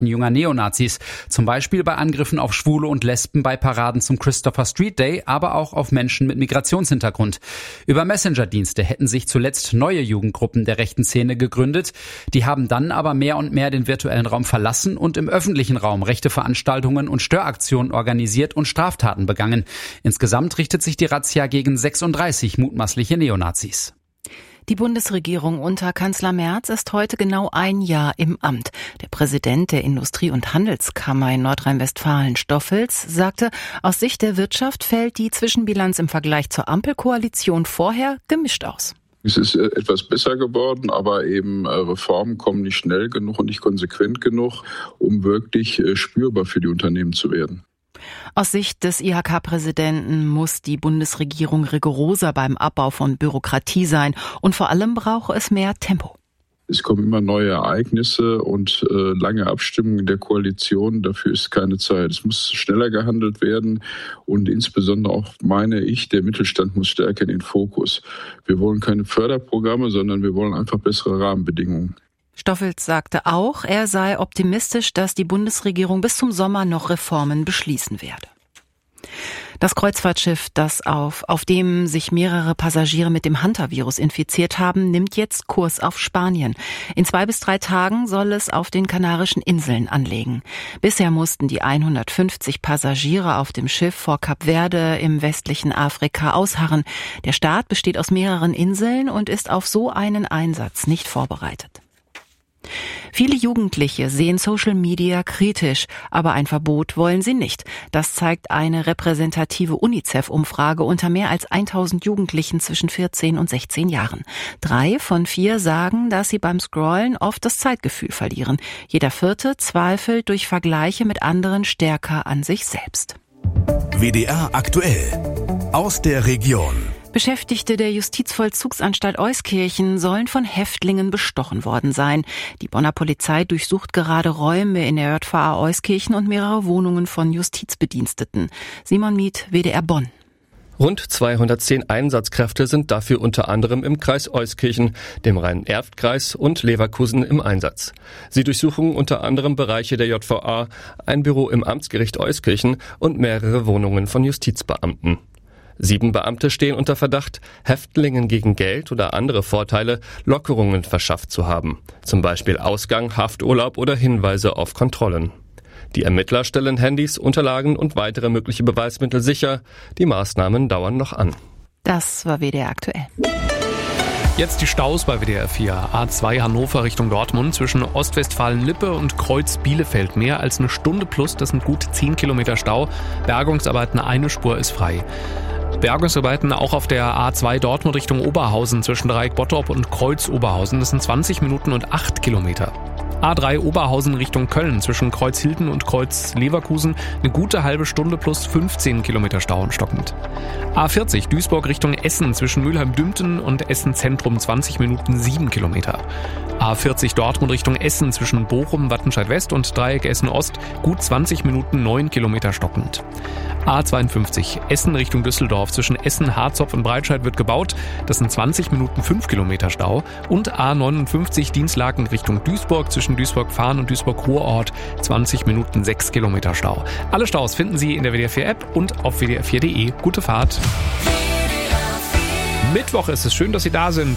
junger Neonazis. Zum Beispiel bei Angriffen auf Schwule und Lesben bei Paraden zum Christopher Street Day, aber auch auf Menschen mit Migrationshintergrund. Über Messenger-Dienste hätten sich zuletzt neue Jugendgruppen der rechten Szene gegründet. Die haben dann aber mehr und mehr den virtuellen Raum verlassen und im öffentlichen Raum rechte Veranstaltungen und Störaktionen organisiert und Straftaten begangen. Insgesamt richtet sich die Razzia gegen 36 mutmaßliche Neonazis. Die Bundesregierung unter Kanzler Merz ist heute genau ein Jahr im Amt. Der Präsident der Industrie- und Handelskammer in Nordrhein-Westfalen, Stoffels, sagte, aus Sicht der Wirtschaft fällt die Zwischenbilanz im Vergleich zur Ampelkoalition vorher gemischt aus. Es ist etwas besser geworden, aber eben Reformen kommen nicht schnell genug und nicht konsequent genug, um wirklich spürbar für die Unternehmen zu werden. Aus Sicht des IHK-Präsidenten muss die Bundesregierung rigoroser beim Abbau von Bürokratie sein und vor allem brauche es mehr Tempo. Es kommen immer neue Ereignisse und lange Abstimmungen der Koalition. Dafür ist keine Zeit. Es muss schneller gehandelt werden und insbesondere auch, meine ich, der Mittelstand muss stärker in den Fokus. Wir wollen keine Förderprogramme, sondern wir wollen einfach bessere Rahmenbedingungen. Stoffels sagte auch, er sei optimistisch, dass die Bundesregierung bis zum Sommer noch Reformen beschließen werde. Das Kreuzfahrtschiff, das auf dem sich mehrere Passagiere mit dem Hantavirus infiziert haben, nimmt jetzt Kurs auf Spanien. In 2 bis 3 Tagen soll es auf den Kanarischen Inseln anlegen. Bisher mussten die 150 Passagiere auf dem Schiff vor Kap Verde im westlichen Afrika ausharren. Der Staat besteht aus mehreren Inseln und ist auf so einen Einsatz nicht vorbereitet. Viele Jugendliche sehen Social Media kritisch, aber ein Verbot wollen sie nicht. Das zeigt eine repräsentative UNICEF-Umfrage unter mehr als 1000 Jugendlichen zwischen 14 und 16 Jahren. 3 von 4 sagen, dass sie beim Scrollen oft das Zeitgefühl verlieren. Jeder 4. zweifelt durch Vergleiche mit anderen stärker an sich selbst. WDR aktuell aus der Region. Beschäftigte der Justizvollzugsanstalt Euskirchen sollen von Häftlingen bestochen worden sein. Die Bonner Polizei durchsucht gerade Räume in der JVA Euskirchen und mehrere Wohnungen von Justizbediensteten. Simon Mieth, WDR Bonn. Rund 210 Einsatzkräfte sind dafür unter anderem im Kreis Euskirchen, dem Rhein-Erft-Kreis und Leverkusen im Einsatz. Sie durchsuchen unter anderem Bereiche der JVA, ein Büro im Amtsgericht Euskirchen und mehrere Wohnungen von Justizbeamten. 7 Beamte stehen unter Verdacht, Häftlingen gegen Geld oder andere Vorteile Lockerungen verschafft zu haben. Zum Beispiel Ausgang, Hafturlaub oder Hinweise auf Kontrollen. Die Ermittler stellen Handys, Unterlagen und weitere mögliche Beweismittel sicher. Die Maßnahmen dauern noch an. Das war WDR aktuell. Jetzt die Staus bei WDR 4. A2 Hannover Richtung Dortmund zwischen Ostwestfalen-Lippe und Kreuz Bielefeld. Mehr als eine Stunde plus, das sind gut 10 Kilometer Stau. Bergungsarbeiten, eine Spur ist frei. Bergungsarbeiten auch auf der A2 Dortmund Richtung Oberhausen zwischen Dreieck Bottrop und Kreuz Oberhausen. Das sind 20 Minuten und 8 Kilometer. A3 Oberhausen Richtung Köln zwischen Kreuz Hilden und Kreuz Leverkusen eine gute halbe Stunde plus 15 Kilometer Stau und stockend. A40 Duisburg Richtung Essen zwischen Mülheim-Dümpten und Essen Zentrum 20 Minuten 7 Kilometer. A40 Dortmund Richtung Essen zwischen Bochum, Wattenscheid West und Dreieck Essen Ost gut 20 Minuten 9 Kilometer stockend. A52 Essen Richtung Düsseldorf zwischen Essen, Harzopf und Breitscheid wird gebaut. Das sind 20 Minuten 5 Kilometer Stau. Und A59 Dienstlaken Richtung Duisburg zwischen Duisburg-Fahren und Duisburg-Ruhrort 20 Minuten 6 Kilometer Stau. Alle Staus finden Sie in der WDR 4 App und auf wdr4.de. Gute Fahrt. Mittwoch ist es. Schön, dass Sie da sind.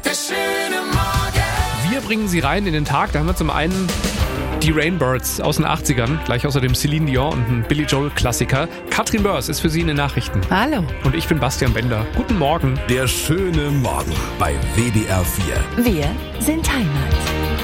Wir bringen Sie rein in den Tag. Da haben wir zum einen die Rainbirds aus den 80ern, gleich außerdem Celine Dion und ein Billy Joel-Klassiker. Katrin Börs ist für Sie in den Nachrichten. Hallo. Und ich bin Bastian Bender. Guten Morgen. Der schöne Morgen bei WDR 4. Wir sind Heimat.